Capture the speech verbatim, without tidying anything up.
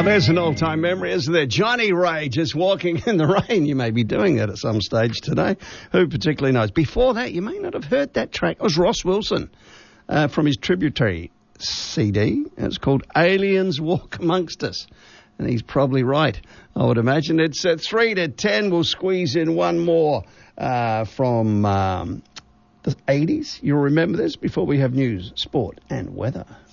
Now, there's an all-time memory, isn't there? Johnny Ray just walking in the rain. You may be doing that at some stage today. Who particularly knows? Before that, you may not have heard that track. It was Ross Wilson uh, from his Tributary C D. It's called Aliens Walk Amongst Us. And he's probably right, I would imagine. It's at three to ten. We'll squeeze in one more uh, from um, the eighties. You'll remember this before we have news, sport and weather.